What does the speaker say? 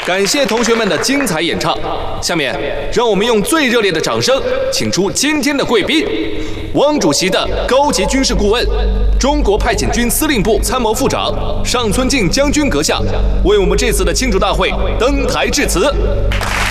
感谢同学们的精彩演唱。下面，让我们用最热烈的掌声，请出今天的贵宾——汪主席的高级军事顾问、中国派遣军司令部参谋副长上村敬将军阁下，为我们这次的庆祝大会登台致辞。